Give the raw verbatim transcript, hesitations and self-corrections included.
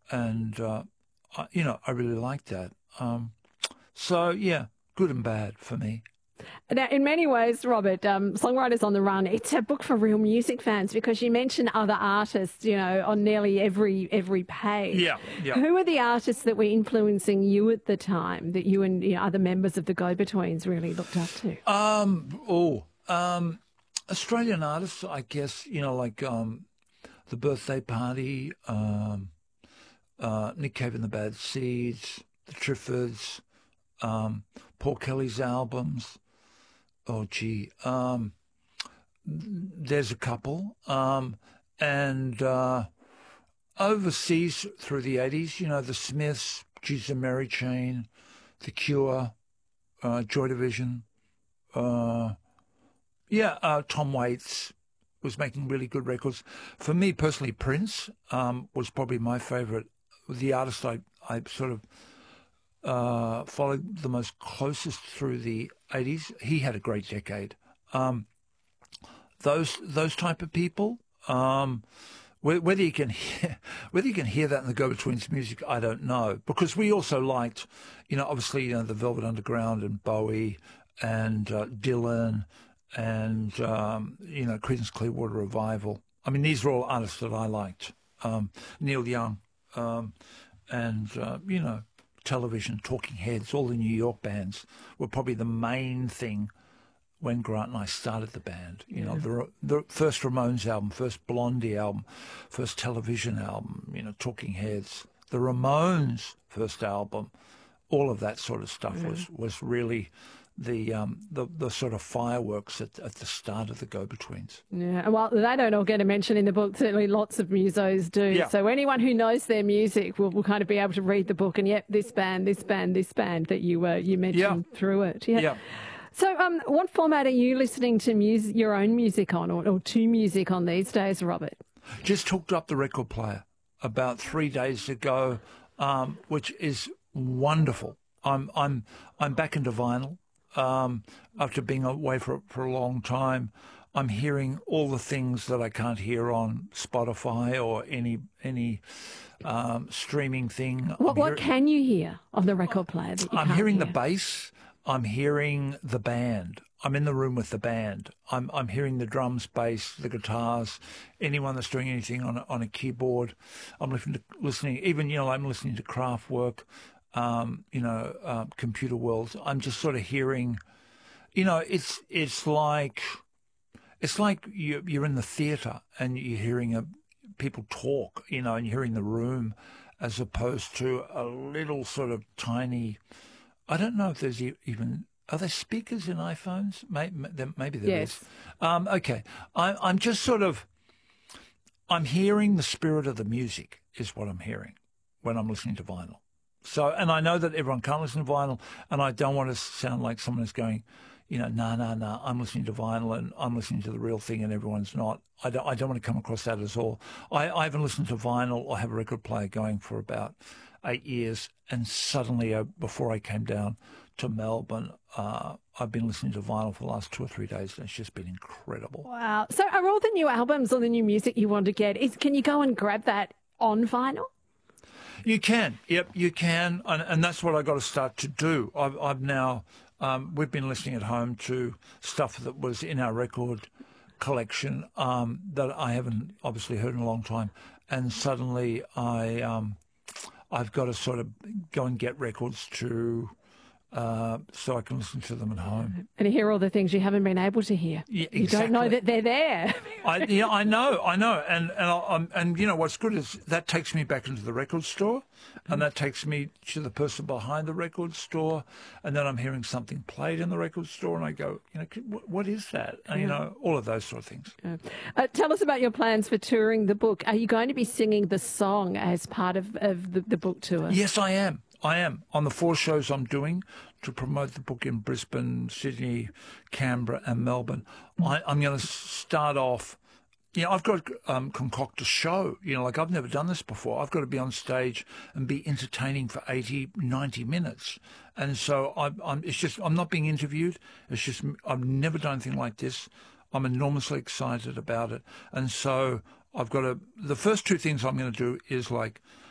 and uh, I, you know, I really liked that. Um, so yeah, good and bad for me. Now, in many ways, Robert, um, Songwriters on the Run, it's a book for real music fans because you mention other artists, you know, on nearly every every page. Yeah, yeah. Who are the artists that were influencing you at the time that you and you know, other members of the Go-Betweens really looked up to? Um, oh, um, Australian artists, I guess, you know, like um, The Birthday Party, um, uh, Nick Cave and the Bad Seeds, The Triffids, um, Paul Kelly's albums. Oh, gee. Um, there's a couple. Um, and uh, overseas through the eighties, you know, the Smiths, Jesus and Mary Chain, The Cure, uh, Joy Division. Uh, yeah, uh, Tom Waits was making really good records. For me personally, Prince um, was probably my favourite. The artist I, I sort of uh, followed the most closest through the eighties. He had a great decade. Um, those those type of people, um, whether you can hear, whether you can hear that in the Go-Betweens music, I don't know, because we also liked, you know, obviously, you know, the Velvet Underground and Bowie and uh, Dylan and um, you know, Creedence Clearwater Revival. I mean, these are all artists that I liked. Um, Neil Young, um, and uh, you know, Television, Talking Heads, all the New York bands were probably the main thing when Grant and I started the band. You yeah. know, the the first Ramones album, first Blondie album, first Television album, you know, Talking Heads, the Ramones first album, all of that sort of stuff yeah. was, was really the um the, the sort of fireworks at, at the start of the Go-Betweens. Yeah, and while they don't all get a mention in the book, certainly lots of musos do. Yeah. So anyone who knows their music will, will kind of be able to read the book and, yep, this band, this band, this band that you uh, you mentioned yeah. through it. Yeah. yeah. So um, what format are you listening to music, your own music on, or, or to music on these days, Robert? Just hooked up the record player about three days ago, um, which is wonderful. I'm I'm I'm back into vinyl. Um, after being away for for a long time, I'm hearing all the things that I can't hear on Spotify or any any um, streaming thing. What, what hear- can you hear on the record player that you I'm can't hearing hear? the bass. I'm hearing the band. I'm in the room with the band. I'm I'm hearing the drums, bass, the guitars, anyone that's doing anything on a, on a keyboard. I'm listening to listening. Even you know, I'm listening to Kraftwerk. Um, you know, uh, Computer Worlds. I'm just sort of hearing, you know, it's it's like it's like you, you're in the theatre and you're hearing a, people talk, you know, and you're hearing the room, as opposed to a little sort of tiny. I don't know if there's even are there speakers in iPhones? Maybe, maybe there yes. is. Um, okay, I, I'm just sort of I'm hearing the spirit of the music is what I'm hearing when I'm listening to vinyl. So, and I know that everyone can't listen to vinyl, and I don't want to sound like someone who's going, you know, no, no, no, I'm listening to vinyl and I'm listening to the real thing and everyone's not. I don't, I don't want to come across that at all. I, I haven't listened to vinyl or have a record player going for about eight years, and suddenly, uh, before I came down to Melbourne, uh, I've been listening to vinyl for the last two or three days, and it's just been incredible. Wow. So are all the new albums or the new music you want to get, is can you go and grab that on vinyl? You can, yep, you can, and, and that's what I got to start to do. I've, I've now, um, we've been listening at home to stuff that was in our record collection um, that I haven't obviously heard in a long time, and suddenly I, um, I've got to sort of go and get records to. Uh, so I can listen to them at home. And hear all the things you haven't been able to hear. Yeah, exactly. You don't know that they're there. I, yeah, I know, I know. And and, I, and you know what's good is that takes me back into the record store, and that takes me to the person behind the record store, and then I'm hearing something played in the record store, and I go, you know, what is that? And, you know, all of those sort of things. Yeah. Uh, tell us about your plans for touring the book. Are you going to be singing the song as part of, of the, the book tour? Yes, I am. I am. On the four shows I'm doing to promote the book in Brisbane, Sydney, Canberra and Melbourne, I, I'm going to start off, you know, I've got to um, concoct a show. You know, like I've never done this before. I've got to be on stage and be entertaining for eighty, ninety minutes. And so I, I'm, it's just, I'm not being interviewed. It's just, I've never done anything like this. I'm enormously excited about it. And so I've got to, the first two things I'm going to do is like